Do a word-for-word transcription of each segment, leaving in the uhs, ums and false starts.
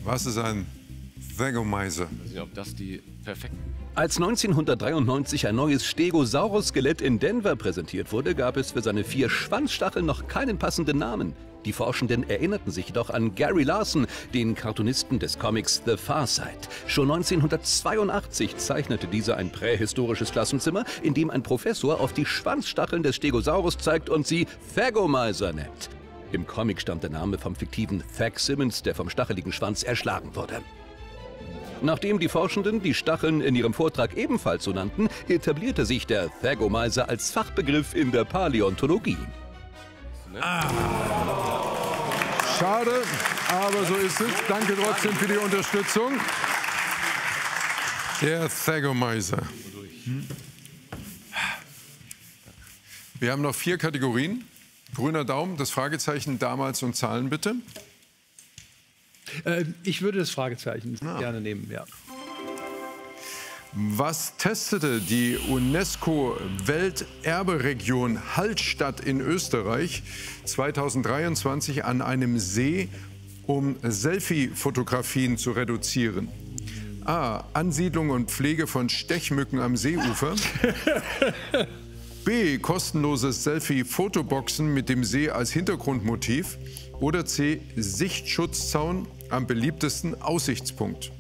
Was ist ein Thagomizer? Ich weiß nicht, ob das die perfekten... Als neunzehnhundertdreiundneunzig ein neues Stegosaurus-Skelett in Denver präsentiert wurde, gab es für seine vier Schwanzstacheln noch keinen passenden Namen. Die Forschenden erinnerten sich jedoch an Gary Larson, den Cartoonisten des Comics The Far Side. Schon neunzehnhundertzweiundachtzig zeichnete dieser ein prähistorisches Klassenzimmer, in dem ein Professor auf die Schwanzstacheln des Stegosaurus zeigt und sie Thagomizer nennt. Im Comic stammt der Name vom fiktiven Thag Simmons, der vom stacheligen Schwanz erschlagen wurde. Nachdem die Forschenden die Stacheln in ihrem Vortrag ebenfalls so nannten, etablierte sich der Thagomizer als Fachbegriff in der Paläontologie. Ah. Schade, aber so ist es. Danke trotzdem für die Unterstützung. Der Thagomizer. Wir haben noch vier Kategorien. Grüner Daumen, das Fragezeichen, damals und Zahlen bitte. Äh, ich würde das Fragezeichen Ah. gerne nehmen, ja. Was testete die UNESCO-Welterberegion Hallstatt in Österreich zweitausenddreiundzwanzig an einem See, um Selfie-Fotografien zu reduzieren? A. Ansiedlung und Pflege von Stechmücken am Seeufer. B. Kostenloses Selfie-Fotoboxen mit dem See als Hintergrundmotiv. Oder C. Sichtschutzzaun am beliebtesten Aussichtspunkt.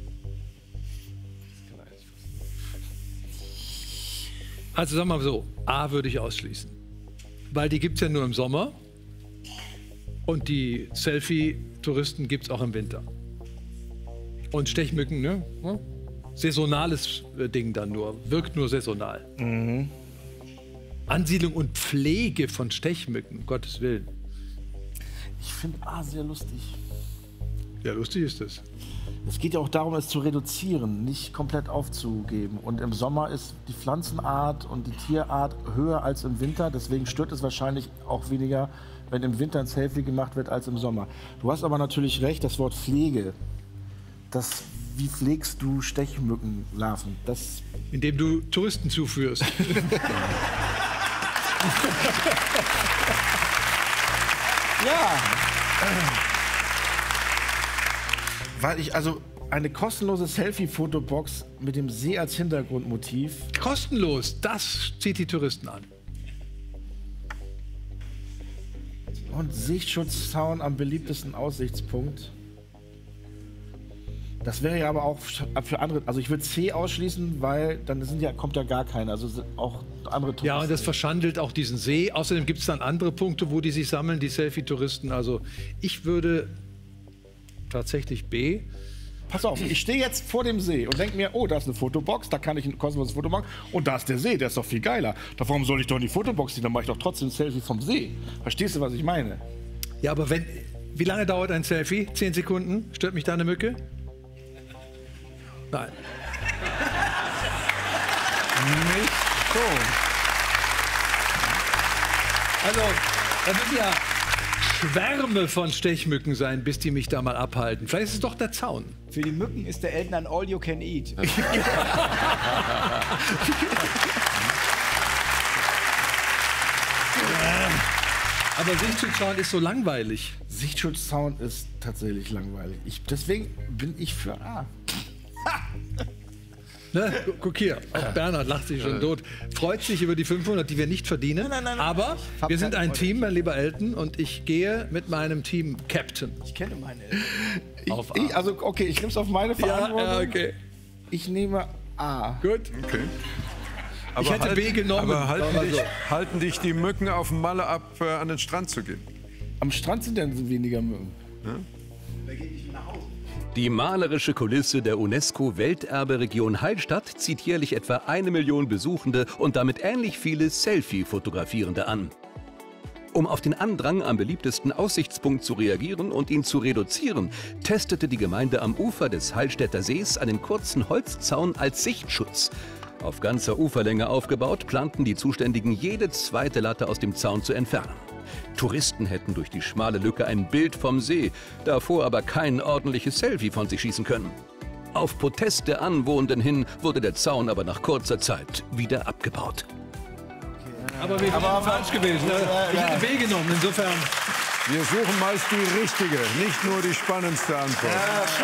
Also sagen wir mal so, A würde ich ausschließen. Weil die gibt es ja nur im Sommer. Und die Selfie-Touristen gibt es auch im Winter. Und Stechmücken, ne? Saisonales Ding dann nur. Wirkt nur saisonal. Mhm. Ansiedlung und Pflege von Stechmücken, um Gottes Willen. Ich finde A sehr lustig. Ja, lustig ist es. Es geht ja auch darum, es zu reduzieren, nicht komplett aufzugeben. Und im Sommer ist die Pflanzenart und die Tierart höher als im Winter. Deswegen stört es wahrscheinlich auch weniger, wenn im Winter ein Selfie gemacht wird, als im Sommer. Du hast aber natürlich recht, das Wort Pflege. Das, wie pflegst du Stechmückenlarven? Das Indem du Touristen zuführst. Ja. Weil ich, also eine kostenlose Selfie-Fotobox mit dem See als Hintergrundmotiv. Kostenlos, das zieht die Touristen an. Und Sichtschutzzaun am beliebtesten Aussichtspunkt. Das wäre ja aber auch für andere, also ich würde C ausschließen, weil dann sind ja, kommt ja gar keiner, also auch andere Touristen. Ja, und das verschandelt auch diesen See. Außerdem gibt es dann andere Punkte, wo die sich sammeln, die Selfie-Touristen. Also ich würde tatsächlich B. Pass auf, ich stehe jetzt vor dem See und denke mir, oh, da ist eine Fotobox, da kann ich ein kostenloses Foto machen. Und da ist der See, der ist doch viel geiler. Da, warum soll ich doch in die Fotobox ziehen? Dann mache ich doch trotzdem ein Selfie vom See. Verstehst du, was ich meine? Ja, aber wenn, wie lange dauert ein Selfie? Zehn Sekunden? Stört mich da eine Mücke? Nein. Nicht so. Also, da müssen ja Schwärme von Stechmücken sein, bis die mich da mal abhalten. Vielleicht ist es doch der Zaun. Für die Mücken ist der Elton ein All You Can Eat. Aber Sichtschutzzaun ist so langweilig. Sichtschutzzaun ist tatsächlich langweilig. Ich, deswegen bin ich für A. Ne? Guck hier, auch Bernhard lacht sich schon tot. Freut sich über die fünfhundert, die wir nicht verdienen. Nein, nein, nein, aber nein. wir sind ein Team, mein lieber Elton, und ich gehe mit meinem Team Captain. Ich kenne meine Eltern. Ich, Auf A. ich, also, okay, ich nehme es auf meine Verantwortung. Ja, ja, okay. Ich nehme A. Gut. Okay. Ich hätte B genommen. Aber halten, aber dich, so. halten dich die Mücken auf dem Malle ab, äh, an den Strand zu gehen? Am Strand sind dann weniger Mücken. Ja? Die malerische Kulisse der UNESCO-Welterberegion Hallstatt zieht jährlich etwa eine Million Besuchende und damit ähnlich viele Selfie-Fotografierende an. Um auf den Andrang am beliebtesten Aussichtspunkt zu reagieren und ihn zu reduzieren, testete die Gemeinde am Ufer des Hallstätter Sees einen kurzen Holzzaun als Sichtschutz. Auf ganzer Uferlänge aufgebaut, planten die Zuständigen jede zweite Latte aus dem Zaun zu entfernen. Touristen hätten durch die schmale Lücke ein Bild vom See, davor aber kein ordentliches Selfie von sich schießen können. Auf Protest der Anwohnernden hin wurde der Zaun aber nach kurzer Zeit wieder abgebaut. Aber wir wären falsch gewesen. Ich hätte B genommen, insofern. Wir suchen meist die richtige, nicht nur die spannendste Antwort.